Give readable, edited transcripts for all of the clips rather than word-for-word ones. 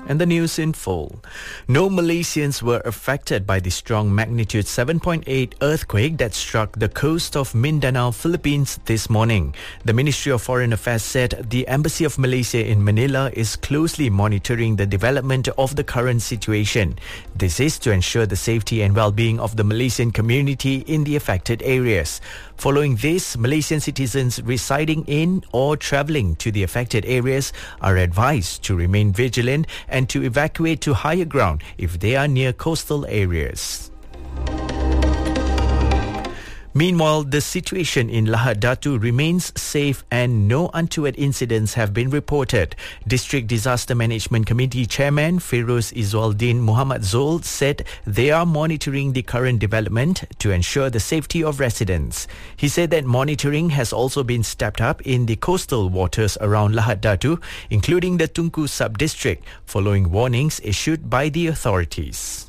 And the news in full. No Malaysians were affected by the strong magnitude 7.8 earthquake that struck the coast of Mindanao, Philippines this morning. The Ministry of Foreign Affairs said the Embassy of Malaysia in Manila is closely monitoring the development of the current situation. This is to ensure the safety and well-being of the Malaysian community in the affected areas. Following this, Malaysian citizens residing in or travelling to the affected areas are advised to remain vigilant and to evacuate to higher ground if they are near coastal areas. Meanwhile, the situation in Lahad Datu remains safe and no untoward incidents have been reported. District Disaster Management Committee Chairman Feroz Izzualdin Muhammad Zul said they are monitoring the current development to ensure the safety of residents. He said that monitoring has also been stepped up in the coastal waters around Lahad Datu, including the Tunku sub-district, following warnings issued by the authorities.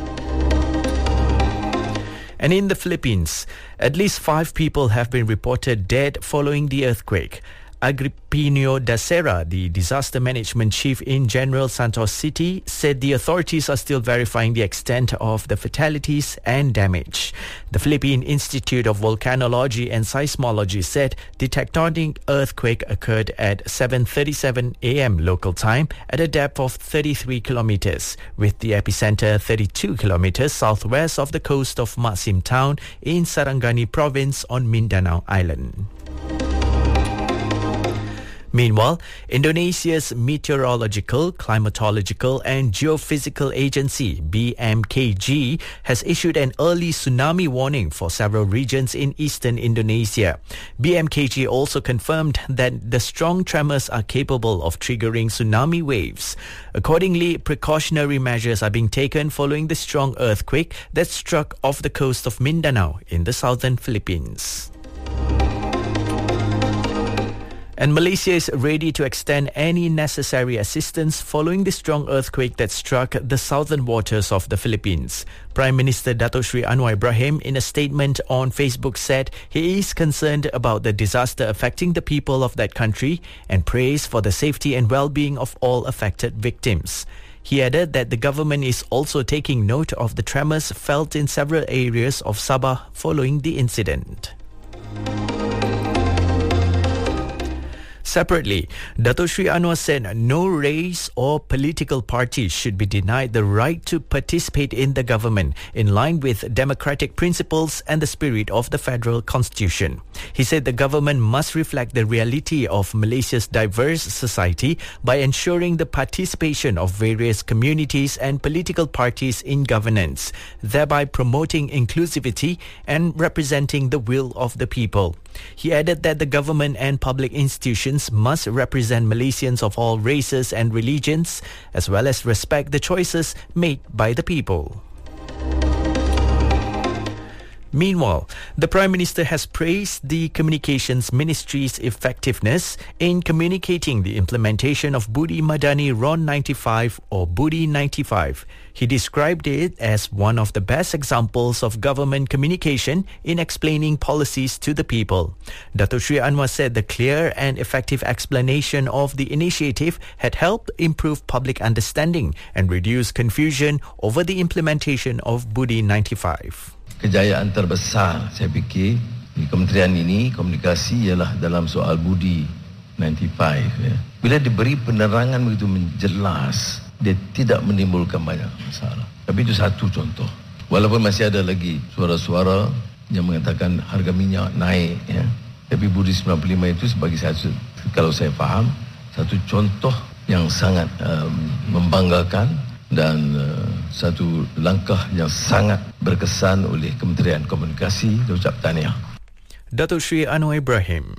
And in the Philippines, at least 5 people have been reported dead following the earthquake. Agripino Dacera, the disaster management chief in General Santos City, said the authorities are still verifying the extent of the fatalities and damage. The Philippine Institute of Volcanology and Seismology said the tectonic earthquake occurred at 7:37 a.m. local time at a depth of 33 kilometers, with the epicenter 32 kilometers southwest of the coast of Maxim town in Sarangani province on Mindanao Island. Meanwhile, Indonesia's Meteorological, Climatological and Geophysical Agency, BMKG, has issued an early tsunami warning for several regions in eastern Indonesia. BMKG also confirmed that the strong tremors are capable of triggering tsunami waves. Accordingly, precautionary measures are being taken following the strong earthquake that struck off the coast of Mindanao in the southern Philippines. And Malaysia is ready to extend any necessary assistance following the strong earthquake that struck the southern waters of the Philippines. Prime Minister Dato Sri Anwar Ibrahim, in a statement on Facebook, said he is concerned about the disaster affecting the people of that country and prays for the safety and well-being of all affected victims. He added that the government is also taking note of the tremors felt in several areas of Sabah following the incident. Separately, Dato Sri Anwar said no race or political party should be denied the right to participate in the government in line with democratic principles and the spirit of the Federal Constitution. He said the government must reflect the reality of Malaysia's diverse society by ensuring the participation of various communities and political parties in governance, thereby promoting inclusivity and representing the will of the people. He added that the government and public institutions must represent Malaysians of all races and religions, as well as respect the choices made by the people. Meanwhile, the Prime Minister has praised the Communications Ministry's effectiveness in communicating the implementation of Budi Madani RON 95 or Budi 95. He described it as one of the best examples of government communication in explaining policies to the people. Dato Sri Anwar said the clear and effective explanation of the initiative had helped improve public understanding and reduce confusion over the implementation of Budi 95. Kejayaan terbesar saya fikir di kementerian ini komunikasi ialah dalam soal Budi 95 ya. Bila diberi penerangan begitu menjelas, dia tidak menimbulkan banyak masalah. Tapi itu satu contoh. Walaupun masih ada lagi suara-suara yang mengatakan harga minyak naik ya. Tapi Budi 95 itu sebagai satu, kalau saya faham, satu contoh yang sangat membanggakan dan satu langkah yang sangat berkesan oleh Kementerian Komunikasi. Ucap tahniah. Dato Sri Anwar Ibrahim.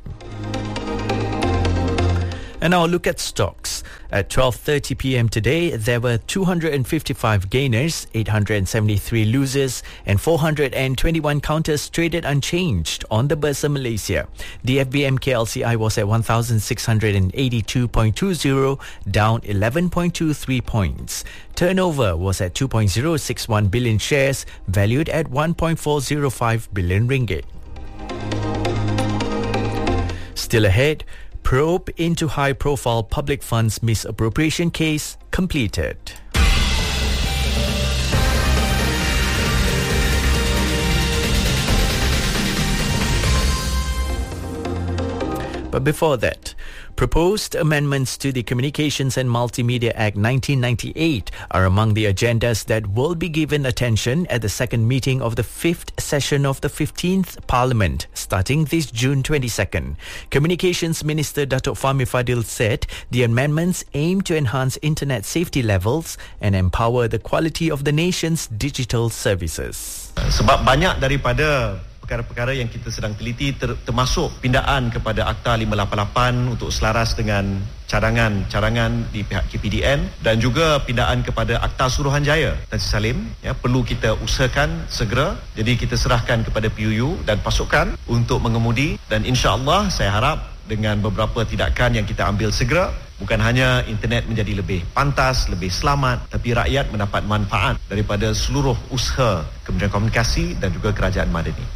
And now look at stocks. At 12:30 p.m. today, there were 255 gainers, 873 losers, and 421 counters traded unchanged on the Bursa Malaysia. The FBM KLCI was at 1,682.20, down 11.23 points. Turnover was at 2.061 billion shares, valued at 1.405 billion ringgit. Still ahead, Probe into high-profile public funds misappropriation case completed. But before that, proposed amendments to the Communications and Multimedia Act 1998 are among the agendas that will be given attention at the second meeting of the 5th session of the 15th Parliament, starting this June 22nd. Communications Minister Datuk Fahmi Fadil said the amendments aim to enhance internet safety levels and empower the quality of the nation's digital services. Sebab banyak daripada perkara-perkara yang kita sedang teliti termasuk pindaan kepada Akta 588 untuk selaras dengan cadangan di pihak KPDN dan juga pindaan kepada Akta Suruhanjaya Tan Sri Salim perlu kita usahakan segera. Jadi kita serahkan kepada PUU dan pasukan untuk mengemudi dan insya-Allah saya harap dengan beberapa tindakan yang kita ambil segera, bukan hanya internet menjadi lebih pantas, lebih selamat, tapi rakyat mendapat manfaat daripada seluruh usaha Kementerian Komunikasi dan juga Kerajaan Madani.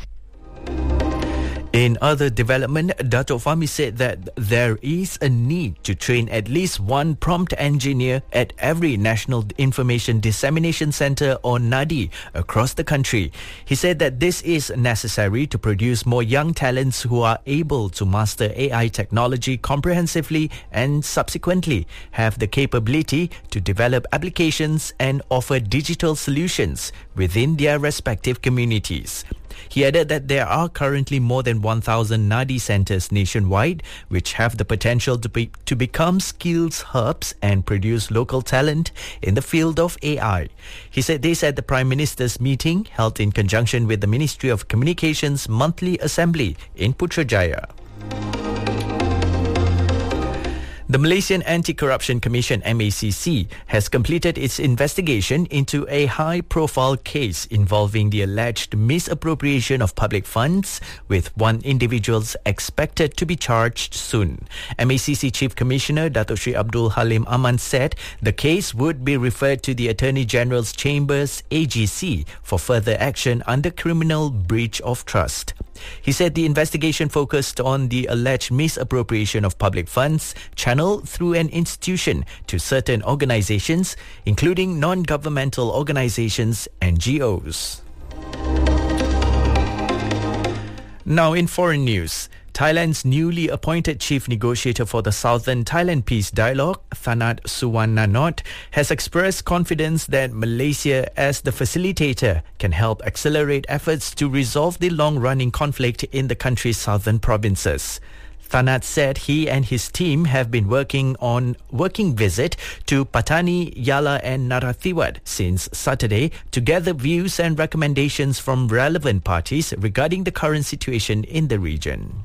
In other development, Datuk Fahmi said that there is a need to train at least one prompt engineer at every National Information Dissemination Centre or NADI across the country. He said that this is necessary to produce more young talents who are able to master AI technology comprehensively and subsequently have the capability to develop applications and offer digital solutions within their respective communities. He added that there are currently more than 1,000 NADI centres nationwide which have the potential to become skills hubs and produce local talent in the field of AI. He said this at the Prime Minister's meeting held in conjunction with the Ministry of Communications monthly assembly in Putrajaya. The Malaysian Anti-Corruption Commission MACC has completed its investigation into a high-profile case involving the alleged misappropriation of public funds, with one individual expected to be charged soon. MACC Chief Commissioner Datuk Sri Abdul Halim Aman said the case would be referred to the Attorney General's Chambers AGC for further action under criminal breach of trust. He said the investigation focused on the alleged misappropriation of public funds channeled through an institution to certain organizations, including non-governmental organizations, NGOs. Now in foreign news, Thailand's newly appointed chief negotiator for the Southern Thailand Peace Dialogue, Thanat Suwannanot, has expressed confidence that Malaysia, as the facilitator, can help accelerate efforts to resolve the long-running conflict in the country's southern provinces. Thanat said he and his team have been working visit to Patani, Yala and Narathiwat since Saturday to gather views and recommendations from relevant parties regarding the current situation in the region.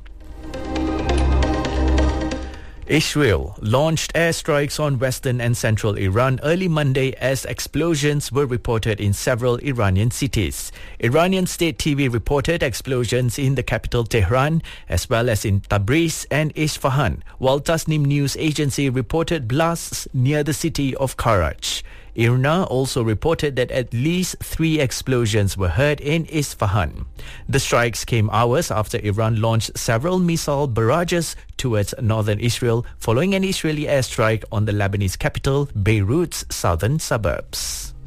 Israel launched airstrikes on western and central Iran early Monday as explosions were reported in several Iranian cities. Iranian state TV reported explosions in the capital Tehran as well as in Tabriz and Isfahan, while Tasnim news agency reported blasts near the city of Karaj. IRNA also reported that at least 3 explosions were heard in Isfahan. The strikes came hours after Iran launched several missile barrages towards northern Israel following an Israeli airstrike on the Lebanese capital, Beirut's southern suburbs.